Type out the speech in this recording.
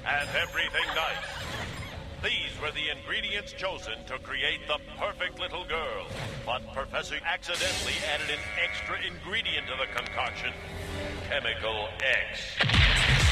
and everything nice. These were the ingredients chosen to create the perfect little girl. But Professor accidentally added an extra ingredient to the concoction, Chemical X.